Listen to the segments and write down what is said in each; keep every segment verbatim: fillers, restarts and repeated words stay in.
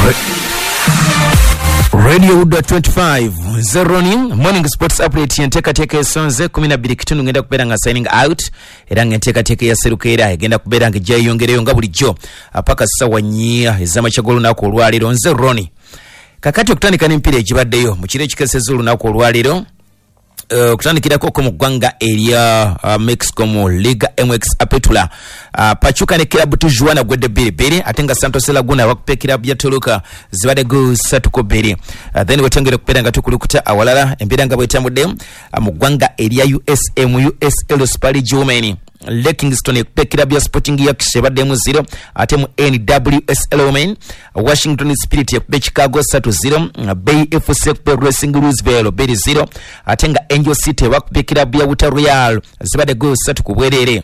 Radio Uda twenty-five Zeroni Morning Sports Update yenteka teke esonze kumi na bbiri kitundu ngenda kubera nga signing out era ngenteka teke yaserukera egenda kubera nga jayongereyo nga bulijjo apaka sawa nyia ezama chagolo nako olwaliro nze Roni kakati okutandika n'empira ekibaddeyo mu kire kikesezulu nako olwaliro Uh, kutandikirako ko mu ggwanga erya uh, Mexico mu Liga M X Apetula uh, Pachuca ne kilabu tujuana gwedde bbiri bbiri ate nga Santos Laguna bakupe kilabu ya Toluca zibadde go satu ko bbiri uh, then wetengere kupera nga tukulukuta awalala empira nga bwetambudde uh, mu ggwanga erya U S A mu U S L Super League Women Kingston ekupe kilabu ya Sporting Yakishe badde mu zero ate mu N W S L Women Washington Spirit ekupe Chicago three zero Bay F C ekupe Racing Louisville bbiri zero ate nga Angel City bakupe kilabu ya Utah Royal zibadde go three ku bwerere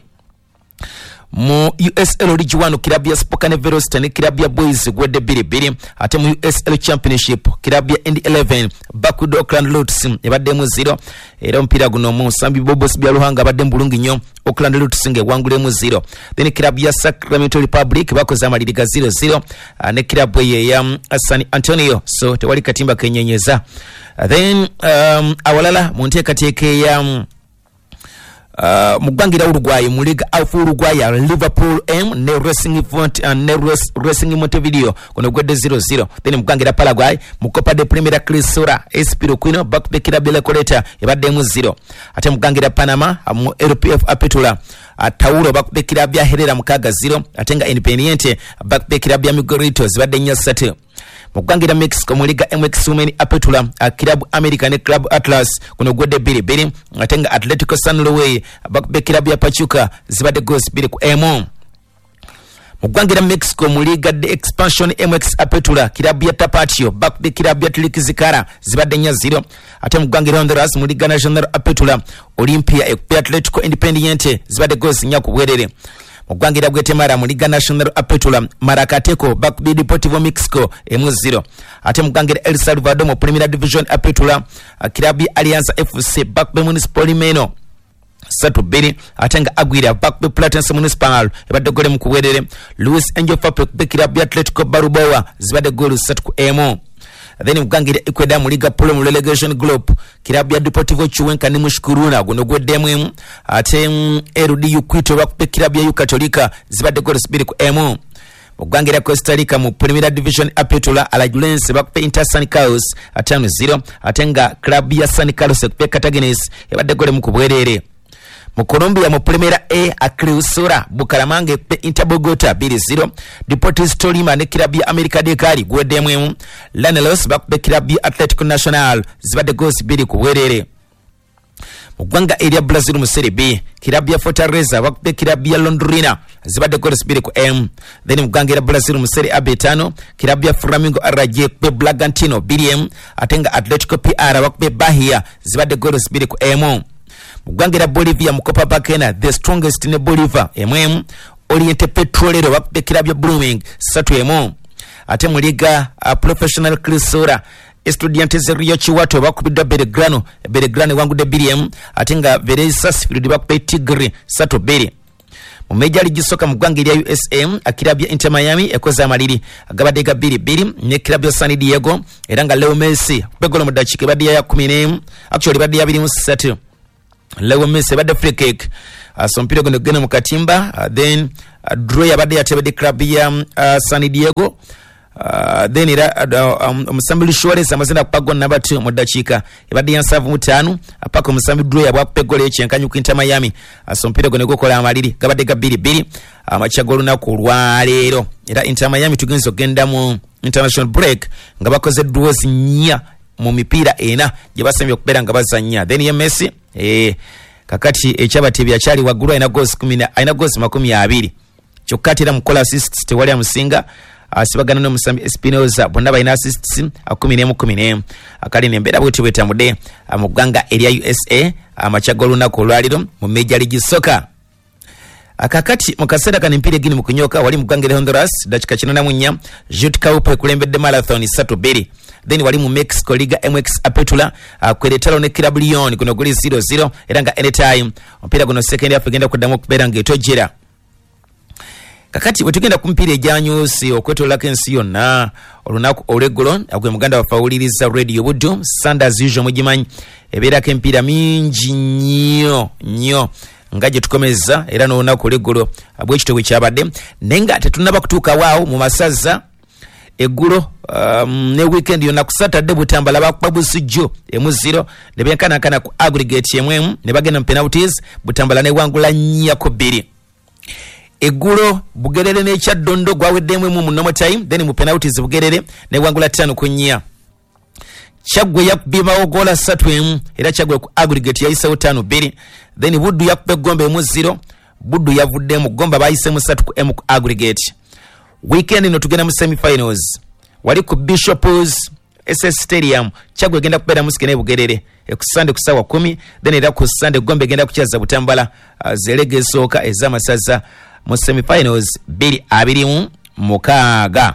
mu U S L League one kilabu ya Spokane Velocity ne kilabu ya Boys gwedde bbiri bbiri ate mu U S L Championship kilabu ya N eleven Bakudo Oakland Roots ebadde mu zero era mpira guno mu Sambi Bobos bya Luhanga badde mbulungi nnyo Oakland Roots nge wangule mu zero then kilabu ya Sacramento Republic bakoze amaliri ga zero zero ne kilabu ya San Antonio so tewali katimba kenyenyeza then um, awalala mu nteekateeka ya um, Uh, mubangira Uruguay mu Liga of Uruguay Liverpool M ne Racing Event and ne Racing Montevideo kono gwedde zero zero then mubangira Paraguay mu Copa de Primera Crisora Espiro Quino back kila bele koleta ebadde mu zero ate mubangira Panama mu L P F Apetula Tauro back kila bya Herrera mukaga zero atenga Independiente back kila bya Miguelito zibadde nya satu mubangira Mexico mu Liga M X Women Apetula kilabu American Club Atlas kuno gwedde bbiri bbiri atenga Atletico San Luis back kilabu ya Pachuca zibadde goals bbiri ku emu mugwangira Mexico mu Liga de Expansion M X Apetula kilabu ya Tapatio back kilabu ya Tlikizikara zibadde nya zero ate mugwangira Honduras mu Liga Nacional Apetula Olimpia ekupe Atletico Independiente zibadde goals nya ku bwerere mugwangira Guatemala mu Liga Nacional Apetula Maracateko back Deportivo Mexico emu zero ate mugwangira El Salvador mu Primera Division Apetula kilabu ya Alianza F C back Municipal Limeno satu bbiri atenga Aguirre back Platense Municipal ebadde gole mu kuwerere Luis Angel Fape kilabu ya Atletico Balboa zibadde gole satu ku emu then mugwangira Ecuador mu Liga Polo mu Relegation Group kilabu ya Deportivo Chuenca ne Mushkuruna guno gwedde ate R D U Quito back kilabu ya Católica zibadde gole bbiri ku emu mugwangira Costa Rica mu Primera Division Apetula Alajuelense bakupe Inter San Carlos atano zero atenga club ya San Carlos ekupe Cartaginés ebadde gole mu kubwerere mu Colombia mu Primera A Acreusora Bucaramanga ekupe Inter Bogota bbiri zero Deportes Tolima ne kilabu ya America de Cali gwedde mu Lanelos bakupe kilabu ya Atletico Nacional zibadde goals bbiri ku bwerere mugwanga area Brazil mu Serie B kilabu ya Fortaleza bakupe kilabu ya Londrina zibadde goals bbiri ku M then mugwanga area Brazil mu Serie A betano kilabu ya Flamengo Araje kupe Bragantino B M atenga Atletico P R bakupe Bahia zibadde goals bbiri ku M mugwangira Bolivia mu Copa Bakena the strongest ne Bolivia mm Oriente Petrolero bakupe kilabu ya Blooming satu emu ate mu Liga uh, Professional Crisora Estudiantes Rio Chihuahua bakubidwa Belgrano Belgrano wangudde bbiri emu atenga Vélez Sarsfield bakupe Tigre satu bbiri mu Major League Soccer mu ggwanga erya U S A akilabu ya Inter Miami ekoze amaliri agabadde ga bbiri bbiri ne kilabu ya San Diego era nga Leo Messi begolo mu dakiika badde ya kumi n'emu actually badde ya bbiri mu ssatu Leo Messi badde free kick uh, so mpira gono gena mu katimba uh, then uh, draw yabadde yatebedde club ya uh, San Diego uh, then era uh, um, Musambi Suarez amazina kupago namba two mu dakiika yabadde yansavu mutaano apaka Musambi draw yabwakupe gole ekyenkanyu ku Inter Miami uh, so mpira gono gokola amaliri gabadde ga bbiri bbiri amachago lunaku lwaleero era Inter Miami tugenzo genda mu international break nga bakoze draws nnya mu mipiira ena gye basembye okubeera nga bazannya then ye Messi eh kakati ekyabatebya kyali waggulu ayina goals kumi ayina goals makumi abiri kyokka atera mukola assists tewali amusinga asibagana no Musambi Espinoza bonna bayina assists kumi n'emu kumi n'emu akali nembeera bwetyo bwetamude mu ggwanga erya U S A amachago lunaku olwaliro mu Major League Soccer akakati mukasera kan empire gini mukunyoka wali mugangere Honduras dakika kino na munya Jut Kaupe kulembedde marathon satu bbiri then wali mu Mexico Liga M X Apetula uh, kweretalo ne Club Lyon kuno guli zero zero era nga anytime mpira guno second half genda kudamu kubeera ngetojera kakati wetugenda kumpira ejanyusi okwetolako ensi yonna olunaku olweggulo agwe muganda wafawuliriza radio buddu Sanders usual mugimanyi ebeerako empira mingi nnyo nnyo nga gye tukomeza era n'olunaku olweggulo bwekito bwe kyabadde naye nga tetunaba kutuukawo awo mu masaza eggulo um, ne weekend yonna ku Saturday Butambala bakuba Busujju emu zero ne benkanakana ku aggregate emu emu ne bagenda mu penalties Butambala ne wangula nnyako bbiri. Eggulo Bugerere ne Kyaddondo gwaweddemu emu mu normal time then mu penalties Bugerere ne wangula ttaano ku nnya. Kyaggwe yakubimawo goola ssatu emu era Kyaggwe ku aggregate yayisewo ttaano bbiri then Buddu yakuba Gombe emu zero Buddu yavuddemu Gombe bayisemu ssatu ku emu ku aggregate. Weekend no tugenda mu semi-finals wali ku Bishop's S S Stadium Kyaggwe genda kubeera mu Sikene Bugerere e ku Sunday ku sawa kumi then era ku Sunday Gombe genda kuchaza Butambala uh, zelege esooka ez'amasaza mu semi-finals bbiri abiri mu mukaaga.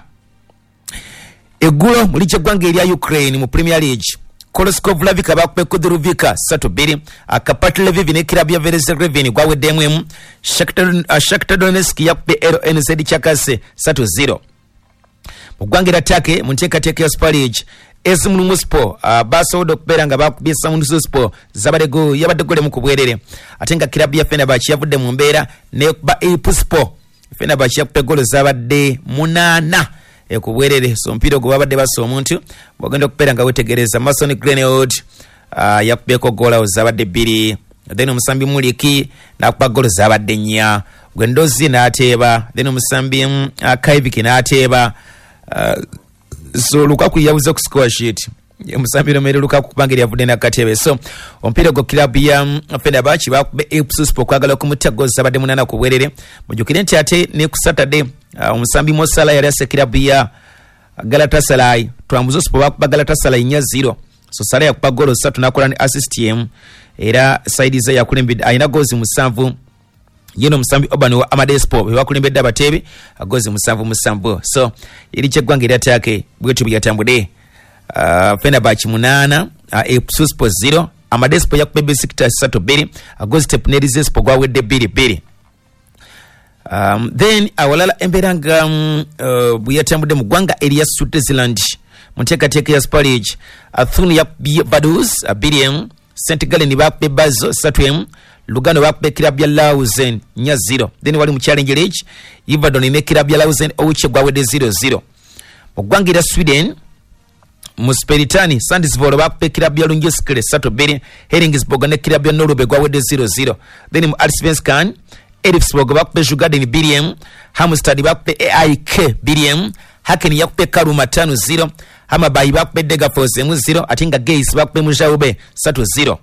Eggulo muli ky'eggwanga erya Ukraine mu Premier League Koloskov Lavika bakupe Kudruvika ssatu bbiri Akapati Lviv ne Kirab ya Vereseveni gwaweddemu emu Shakhtar Donetsk yakupe L N Z Chakase ssatu zero. Mu ggwanga erya Turkey mu nteekateeka ya Super League Ezimulungu Sport uh, basobola okubeera nga bakubye Samundu Sport zabadde go yabadde golemu ku bwerere ate nga Kirab ya Fenerbahce yavudde mu mbeera ne ba Eyüp Sport Fenerbahce yakupe golo zabadde munaana e ku bwerere so mpira gwe babadde basa omuntu bwagenda okubeera nga wetegereza Mason Greenwood uh, yakubeko gola zabadde bbiri then omusambi Muliki nakuba golo zabadde nnya Gwendozi n'ateeba then omusambi uh, Kaiviki n'ateeba uh, so Lukaku yabuze ku score sheet omusambi Romelu Lukaku kubanga yavudde nakatebe so ompira go club ya Fenerbahce bakube Eyüp Sport kwagala okumutago zabadde munana ku bwerere mujukire nti ate ne ku Saturday uh, omusambi Mosala yali ase club ya Galatasaray Trambuzo Sport bakuba Galatasaray nnya zero so Sala yakuba golo ssatu nakola ne assist emu era side ze yakulembedde ayina gozi musanvu yeno musambi Obano wa Amadei Sport bakulembedde abatebi agozi musanvu musanvu so eri kyeggwanga erya Turkey bwetu byatambudde uh, Fenerbahce munana uh, Eyüp Sport zero Amadei Sport yakubye Besiktas ssatu bbiri agozi Tepnerize Sport gwawedde bbiri bbiri. Um, then awalala embeera nga um, uh, bweyatambudde mu ggwanga erya Switzerland mu nteekateeka ya Super League Athun yakubye Vaduz bbiri emu Saint Gallen bakubye Basel ssatu emu Lugano bakubye Kirab ya Lausanne nnya zero then wali mu Challenge League Iverdon ne Kirab ya Lausanne owuche gwawedde zero zero. Mu ggwanga erya Sweden mu Spiritani Sandisvolo bakubye Kirab ya Lunjeskele ssatu bbiri Heringsburg ne Kirab ya Norrby gwawedde zero zero then mu Allsvenskan Elfsborg bakubye Djurgården bbiri emu Halmstad bakubye A I K bbiri emu Haken yakubye Karuma ttaano zero Hammarby bakubye Degerfors emu zero ate nga Geis bakubye Mujaube ssatu zero.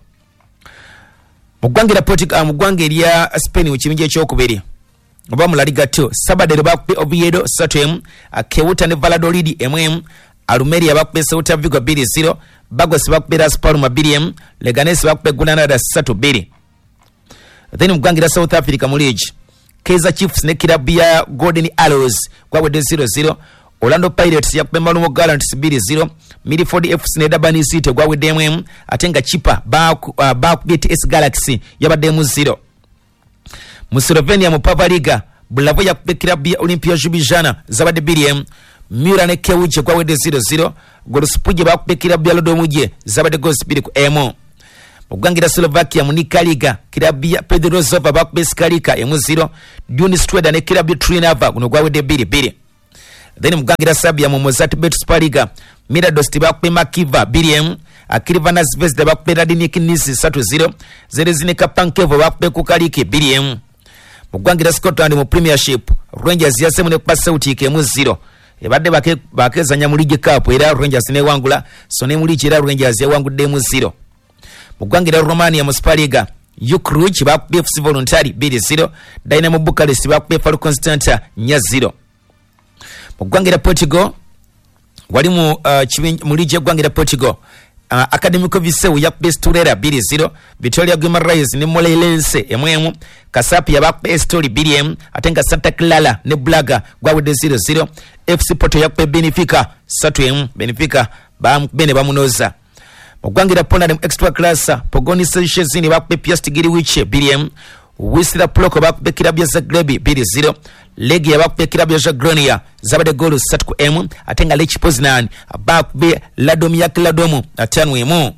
Mu ggwanga erya Portugal mu ggwanga erya Spain mu kiminja ekyokubiri oba mu La Liga two Sabadell bakubye Oviedo ssatu emu Ceuta ne Valladolid emu emu Almeria bakubye Celta Vigo bbiri zero Bagos bakubye Las Palmas bbiri emu Leganés bakubye Granada ssatu bbiri. Then mu ggwanga erya South Africa mu league Kaizer Chiefs ne Kirab ya Golden Arrows gwawedde zero zero Orlando Pirates yakubye Malumo Gallants bbiri zero Milford F C ne Durban City gwawedde emu emu ate nga Chipa bakubye uh, T S Galaxy yabadde emu zero. Mu Slovenia mu Pava Liga Bulavo yakubye Kirab ya Olimpia Ljubljana zabadde bbiri emu Mura ne Kewuche gwawedde zero zero Golspuje bakubye Kirab ya Lodomuje zabadde goals bbiri ku emu. Mu ggwanga erya Slovakia mu Nika Liga Kirab ya Pedrozova bakubye Skalika emu zero Duni Streda ne Kirab ya Trinava guno gwawedde bbiri bbiri. Then mu ggwanga erya Serbia mu Mozartbet Super Liga Miradost bakubye Makiva bbiri emu Crvena Zvezda bakubye Radnik Nice ssatu zero Zvezda Pankevo bakubye Kukaliki bbiri emu. Mu ggwanga erya Scotland mu Premiership Rangers yasemu ne kuba Celtic emu zero ebadde bakezanya mu League Cup era Rangers ne wangula so ne mu League era Rangers yawangudde emu zero. Mu ggwanga erya Romania mu Super Liga Ukruch bakubye F C Voluntari bbiri zero Dynamo Bucharest bakubye Falcon Constanta nnya zero. Mu ggwanga erya Portugal wali mu uh, mu League y'eggwanga erya Portugal uh, Academico Viseu yakubye Sturera bbiri zero Vitória Guimarães ne Moreirense emu emu Kasapi bakubye Estoril bbiri emu ate nga Santa Clara ne Braga gwawedde zero zero F C Porto yakubye Benfica ssatu emu Benfica bamukubye bamunoza. Mu ggwanga erya Poland mu Extra Class Pogoni Szczecin bakubye Piast Gliwice bbiri emu Wisla Ploko bakube kilabu ya Zagreb bbiri zero. Legia bakube kilabu ya Jagronia zabade golu satu ku emu. Atenga Lech Poznan bakube Ladomia Kiladomu atanu emu.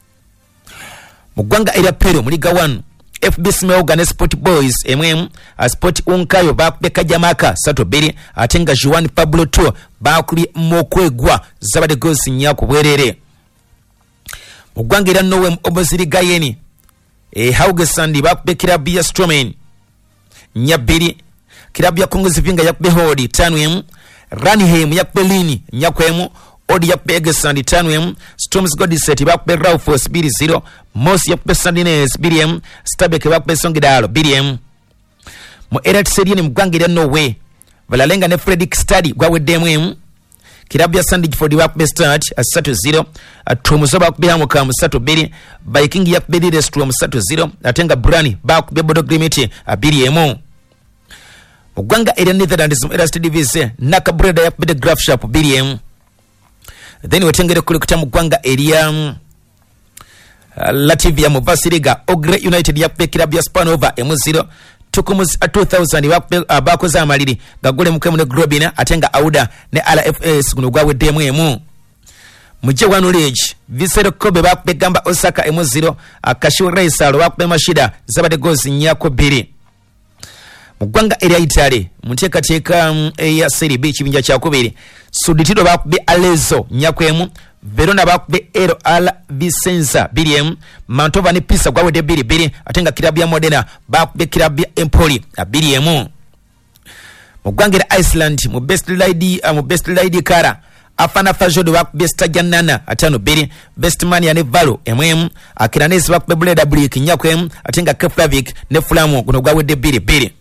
Mugwanga area Peru muliga one F B Smeoga ne Sport Boys M M a Sport Unkayo bakube Kajamaka sato biri. Atenga Juan Pablo two bakuli Mokwegwa zabade goals nyako bwerere. Mugwanga area Nowe Oboziri Gayeni e Hauge Sandi bakube kilabu ya Stroman nyabiri. Kilabu ya Kongo Zivinga yakube Hodi tanu emu. Ranheim yakube Lini nyako emu. Odi yakube Egesandi tanu emu. Storms Godset bakube Raufos biri zero. Mosi yakube Sandines biri emu. Stabek bakube Songidalo biri emu. Mu Erat Serieni Mugwangira Norway Valalenga ne Fredrik Stadi gwawe demu emu. Kilabu ya Sandiford bakube Start asatu zero. Atumuzo bakube Hamuka musatu biri. Viking yakube Didestro musatu zero. Atenga Brani bakube Bodo Grimiti abiri emu. Mugwanga area Netherlands mu Erast Division Nakabreda yakube the Graph Shop biri emu. Then wetengere kule kuta Mugwanga area um, uh, Latvia mu Vasiliga Ogre United yakube kilabu ya Spanova emu zero. Tukumus a two thousand wakube uh, bakoza amaliri gagule mukemu ne Grobina atenga Auda ne L F S kuno gwawe demu emu. Muje wanu League Visero Kobe bakube Gamba Osaka emu zero. Akashu Raisalo wakube Mashida zabade goals nyako biri. Mugwanga area Italy muteka teka um, ya Serie B kibinja kya kubiri. Suditiro bakube Alezo nyako emu. Verona bakube Ero Ala Vicenza biri emu. Mantova ni Pisa gwawe de biri biri. Atenga kilabu ya Modena bakube kilabu ya Empoli biri emu. Mugwanga Iceland mu best lady uh, mu best lady kara Afana Fajodo bakube Stajanana atano biri. Best man ya Nevalo emu. Akiranesi bakube Bleda Brick nyako emu. Atenga Keflavik ne Fulham kuno gwawe de biri biri.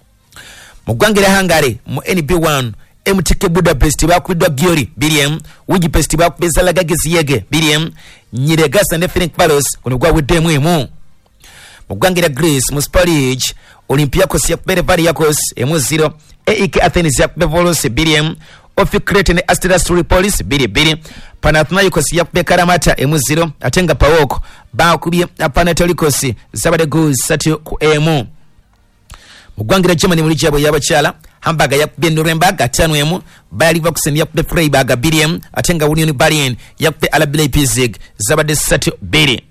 Mugwangira Hungary mu N B one M T K Budapest bakubidwa Giori biri emu. Ujipest bakube Zalagagisi Yege biri emu. Nyiregasa ne Ferencvaros kuno gwawe demu emu. Mugwangira Greece mu Spalage Olympiacos yakube Variakos emu zero. A E K Athens yakube Volos biri emu. Ofi Crete ne Asteras Tripolis biri biri. Panathinaikos yakube Karamata emu zero. Atenga Paok bakubye Panathinaikos zabade goals satu ku emu. Mugwangira Germany muri jabo y'abachala Hamburger yakube Nuremberg atanu emu. Bayer Leverkusen yakube Freiburg biri emu. Atenga Union Berlin yakube R B Leipzig zabade satu biri.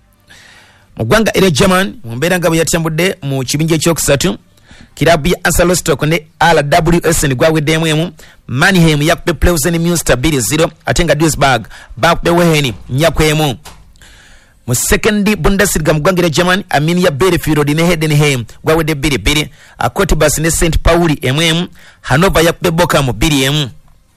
Mugwanga ere German mumbera ngabo yatambude mu kibinje kyokusatu. Kilabu ya Ansalostok ne R W S ni gwawe demu emu. Mannheim yakube Pleusen Münster biri zero. Atenga Duisburg bakube Wehen nyako emu. Mu second Bundesliga Mugwangira German Amini ya Bielefeld ne Heidenheim gwawe de biri biri. Akotibas ne Saint Pauli emu. Hannover yakube Bochum biri emu.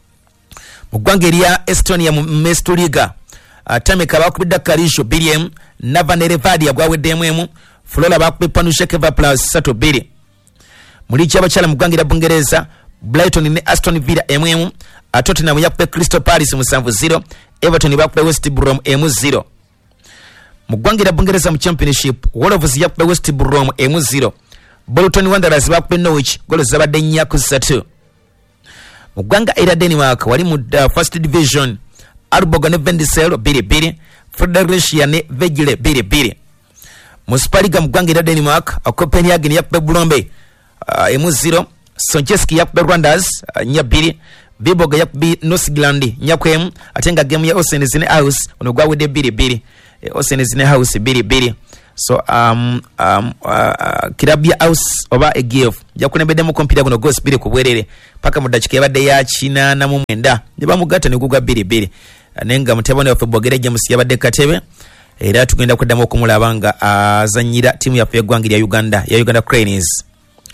Mugwangira Estonia mu Mestoliga Atameka bakube Dakarisho biri emu. Nava ne Revadia gwawe demu emu. Flora bakube Panushekeva plus sato biri. Mulichi abachala Mugwangira Bungereza Brighton ne Aston Villa emu. Tottenham yakube Crystal Palace musanvu zero. Everton bakube West Brom emu zero. Mugwangira Bungereza mu Championship Wolves yakube West Brom emu zero. Bolton Wanderers bakube Norwich golo zabade nyako satu. Mugwanga era Denmark wali mu uh, first division Arboga ne Vendisel biri biri. Fredericia ne Vegile biri biri. Muspaliga Mugwangira Denmark Copenhagen yakube Brombe uh, emu zero. Soncheski yakube Rwanders uh, nyabiri. Viborg yakube Northgland nyako emu. Atenga game ya Osenezine House onogwawe de biri biri. Osenezine House biri biri. So um um uh, kilabu ya House oba Egif yakune bedemu kompira kuno goals biri kubwerere paka mudachike yabade ya China na mumwenda niba mugata ne gugwa biri biri. Nenga mutabone wa Febogere James yabade katebe era tugenda kuddamu okumulabanga azanyira timu ya Fegwangira ya Uganda ya Uganda Cranes.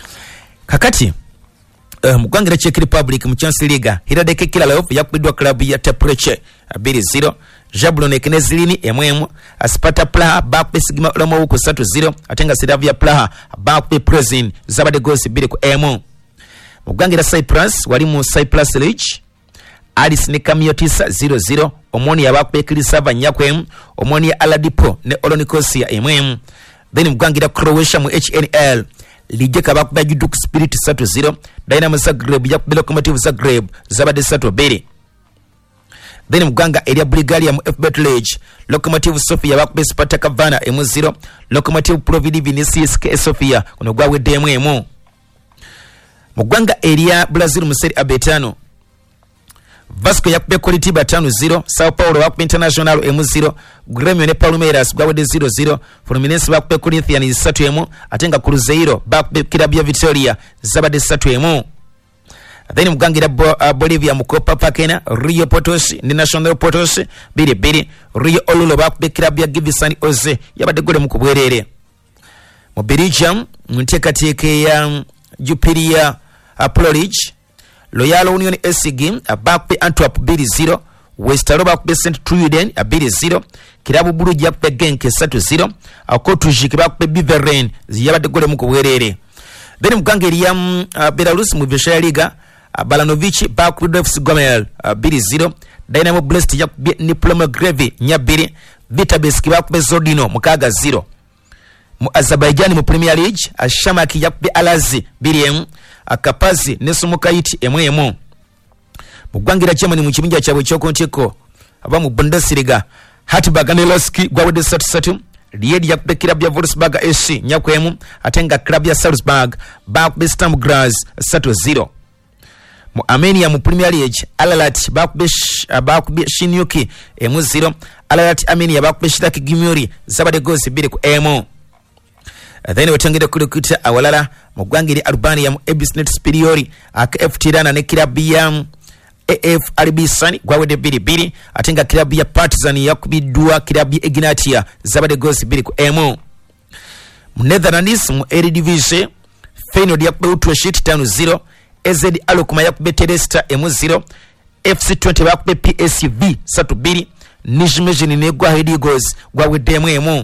Kakati uh, Mugwangira Czech Republic mu Champions League Hiradeke Kilalov yakubidwa klabu ya Tepreche biri zero. Jablon Knezlini emu. Sparta Praha bakube Sigma Olomouc ku satu zero. Atenga Slavia Praha bakube Prozin zabade goals biri ku emu. Mugwangira Cyprus wali mu Cyprus League Alice ne Kamiotis zero zero. Omoni ya bakube Kilisava nyako emu. Omoni ya Aladipo ne Olonikosia emu. Then Mugwangira Croatia mu H N L Lijeka bakube Juduk Spirit satu zero. Dynamo Zagreb yakube Lokomotiv Zagreb zabade satu biri. then mugwanga elia Bulgaria mu F B Village Locomotive Sofia bakube Spartak Vana emu zero Locomotive Plovdiv ne C S K A Sofia kuno gwawedde emu emu mugwanga elia Brazil mu Serie A betano Vasco yakube Curitiba tano zero Sao Paulo bakube International emu zero Grêmio ne Palmeiras gwawedde zero zero Fluminense bakube Corinthians three emu atenga Cruzeiro bakube Club ya Vitória zabadde three emu then mugwangira bo, uh, Bolivia mukopa pakena Rio Potosi ni National Potosi biri biri Rio Olulo bakube Club ya Givisani Oze yabadde gole mukubwerere mu Belgium munteka teke ya um, Jupiler uh, Pro League Loyal Union S C G bakube Antwerp biri zero Westerlo bakube Saint Truiden biri zero Kilabu Brugge bakube Genk three zero Akotujik bakube Beveren yabadde gole mukubwerere then mugwangira ya um, uh, Belarus mu Vysshaya Liga Uh, Balanovic back with F C Gomel uh, biri zero Dynamo Brest yakubye Diploma Grevy nyabiri Vitebsk bakubye Zordino mukaga zero mu Azerbaijan mu Premier League Ashamaki yakubye Alazi biri emu Akapazi ne Sumukayiti emu emu mugwangira Germany mu kibinja cyabwe cyokonteko aba mu Bundesliga Hartberg ne Losky gwawede three three Lied yakubye Club ya Wolfsburg S C nyakwemu atenga Club ya Salzburg bakubye Sturm Graz three zero mu Armenia mu Premier League Alalat bakube bakube Shinyuki emu zero Alalat Armenia bakube Shiraki Gimuri zabade goals biri ku emu then wetangire kulikuta awalala mu gwangiri Albania mu Ebisnet Superiori ak F T Rana ne Club ya A F R B Sani gwawede biri biri atenga Club ya Partizan yakubidwa Club ya Ignatia zabade goals biri ku emu mu Netherlands mu Eredivisie Feyenoord yakube Utrecht five zero A Z Alkmaar yakube Teresta emu zero F C twenty bakube P S V three two Nijmegen ne gwa Hedigos gwawedde emu emu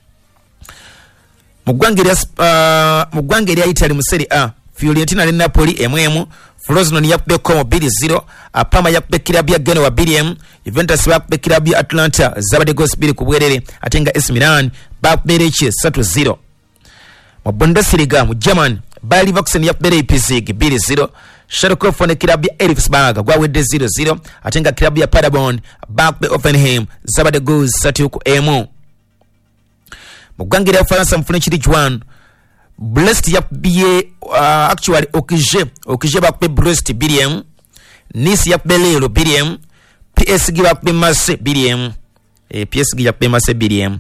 mugwangeria uh, mugwangeria Italy mu Serie A Fiorentina ne Napoli emu emu Frosinone yakube Como two zero Parma yakube Club ya Genoa two emu Juventus bakube Club ya Atlanta zabade goals biri ku bwerere atenga A S Milan bakube Lecce three zero mu Bundesliga mu German Bayer Leverkusen yakube Leipzig two zero Schalke ne Club ya Elfsberg gwawedde zero zero atenga Club ya Paderborn bakube Offenheim zabade goals three ku emu mugwangira France mu French League one Brest yakube uh, actually Okije Okije bakube Brest two emu Nice yakube Lille two emu P S G bakube Marseille two emu eh, P S G yakube Marseille two emu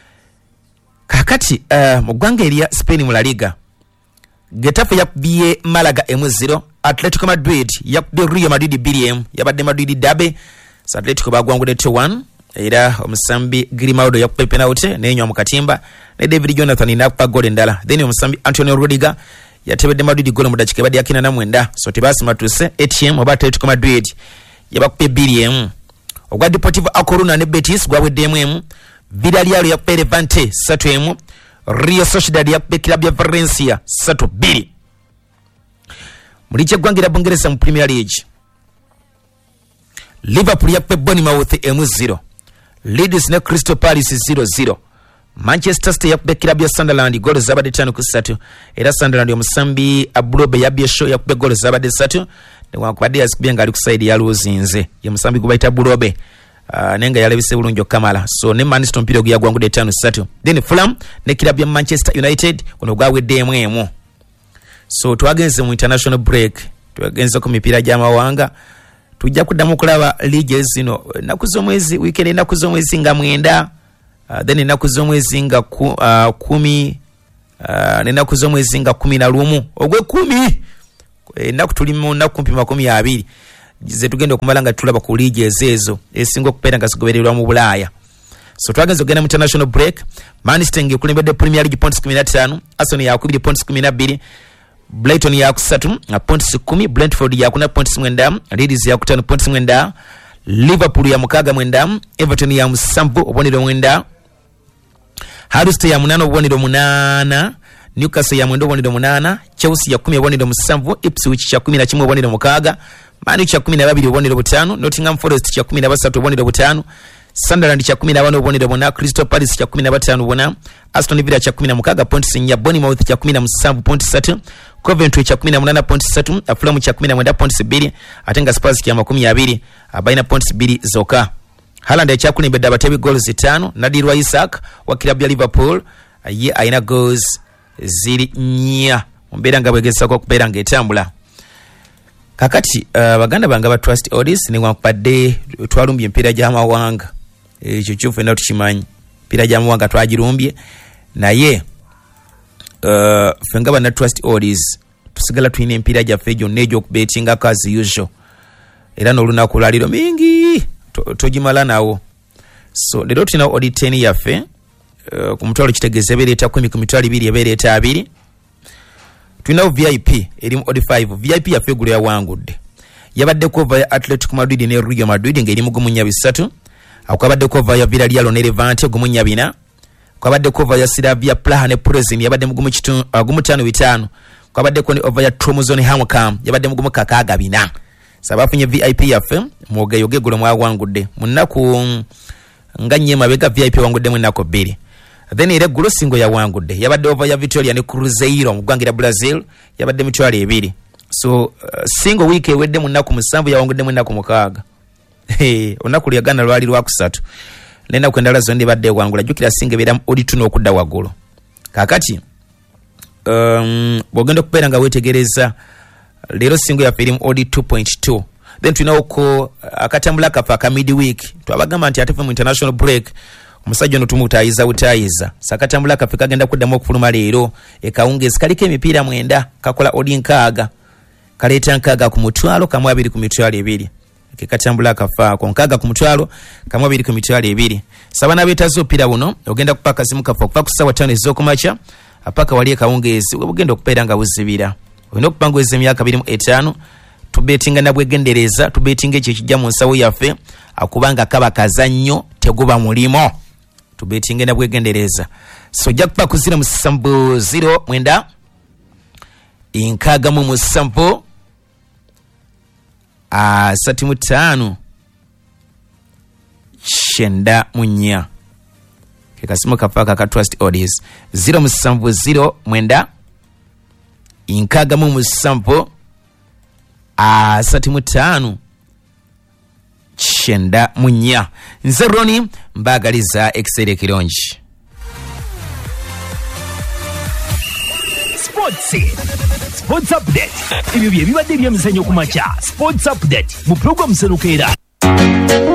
kakati uh, mugwangira Spain mu La Liga Getafe yakubye Malaga emu zero Atletico Madrid yakubye Real Madrid two emu yabadde Madrid dabe Atletico bagwangudde two one era omusambi Grimaldo yakubye penalty nenywa mu katimba ne David Jonathan nakupa goal endala then omusambi Antonio Rudiger yatebedde Madrid goal mu dakika badi yakina na mwenda so tebasima tuse A T M oba Atletico Madrid yabakubye two emu ogwa Deportivo A Coruña ne Betis gwawedde emu emu Villarreal yakubye Levante three emu Real Sociedad yakubye Club ya Valencia three two Muliche gwangira Bungereza mu Premier League Liverpool yakubye Bournemouth emu zero Leeds ne Crystal Palace zero zero Manchester City yakubye Club ya Sunderland goal zabadde five ku three era Sunderland omusambi Abulobe yabye show yakubye goal zabadde three newankubadde yazikubye nga ali ku side ya Luzinze ye musambi gubayita Abulobe Uh, nenga yalebise bulungi Kamala so ne Manchester mpiro gyagwangudde five three then Fulham ne Club ya Manchester United kuno gwawedde emu emu so twagenze mu international break twagenze ku mipira gy'amawanga tujja kuddamu kulaba league zino nakuzo mwezi weekend nakuzo mwezi nga mwenda uh, then nakuzo mwezi nga ku, uh, kumi uh, ne nakuzo mwezi nga kumi na lumu ogwe kumi e, nakutulimu nakumpi makumi abiri ze tugenda okumalanga tulaba ku league ezezo esingo kupera nga sigobererwa mu Bulaya so twagenze ogenda mu international break Manchester ngekulembedde Premier League points fifteen Arsenal yakubiri points twelve Brighton yakusatu points ten Brentford yakuna points nine Leeds yakutano points nine Liverpool ya mukaga mwenda Everton ya musanvu obonero mwenda Huddersfield ya munano obonero munana Newcastle ya mwendo obonero munana Chelsea ya kumi obonero musanvu Ipswich ya kumi na kimwe obonero mukaga Manu cha kumi na babiri obonero butano Nottingham Forest cha kumi na basatu obonero butano Sunderland cha kumi na bana obonero bona Crystal Palace cha kumi na batano bona Aston Villa cha kumi na mukaga points nya Bournemouth cha kumi na musanvu points three Coventry cha kumi na munana points three, Fulham cha kumi na mwenda points two, atenga Spurs kia makumi abiri abaina points two zoka. Haaland cha kumi bedaba tebi goals zitano, Nadir Isaac wa klabu ya Liverpool ye aina goals ziri nya. Mbera nga bwegesa ko kubera ngetambula. Kakati uh, baganda banga ba Trust Odds ni wakupadde twalumbye mpira ja mawanga. Ekyo kyufe na tukimanyi. Mpira ja mawanga twagirumbye naye uh, fenga bana Trust Odds tusigala twine mpira ja fejo nejo kubetinga kazi usual. Era no lunaku lwaliro mingi tojimala nawo. So lero tina odi ten yafe uh, ku mutwalo kitegeze bere eta kumi ku mitwalo ibiri ebere eta abiri. Twina V I P erimu odi five. V I P yafe gulu ya wangudde. Yabadde ko via Atletico Madrid ne Real Madrid ngeri mugumu nya bisatu. Akabadde ko via Villarreal ne Levante gumu nya bina. Akabadde ko via Slavia Praha ne Prozin yabadde mugumu kitu gumu tano bitano. Akabadde ko ni over ya Tromozone Hamcam yabadde mugumu kakaga bina. Sababu nye V I P yafe mwoge yoge gulu mwa wangudde. Munaku nganye mabega V I P wangudde munako biri. Then ire gulo singo ya wangudde yabadde over ya Vitória ne Cruzeiro mugwangira Brazil yabadde mitwalo ebiri. So uh, single week ewedde munnaku musanvu ya wangudde munnaku mukaaga. Hey, onaku lya gana lwali lwa kusatu. Nena kwendala zonde badde wangula jukira singe bera odi tuno okudda wagulo. Kakati um bogenda kupera nga wetegereza lero singo ya film odi two point two. Then tunauko akatambula kafa ka midweek twabagamba nti ate mu international break omusajja no tumutayiza utayiza sakatambula kafa kagenda kuddamu okufuluma leero ekaungezi kaliko emipiira mwenda kakola odi nkaaga kaleta nkaaga ku mutwalo kamwe abiri ku mitwalo ebiri kikatambula kafa ko nkaaga ku mutwalo kamwe abiri ku mitwalo ebiri sabana betazo pira buno ogenda kupaka simu kafa kufa kusawa tano ezokumacha apaka wali ekaungezi ogenda okupera nga buzibira oyina okupangweza emyaka abiri mu etaano tubetinga na bwegendereza tubetinga ekyo kijja mu nsawo yaffe akubanga kaba kazannyo teguba mulimo tubetinga na bwegendereza so jakpa kuzira musambu zero mwenda inkaga mu musambu a sati mutano shenda munya kikasimo kafaka ka Trust Odds zero musambu zero mwenda inkaga mu musambu a sati mutano shenda munya nzeroni mbagaliza excel kilonji Sports Sports Update ibyo bye bibadde byemizanyo kumacha Sports Update mu program senukera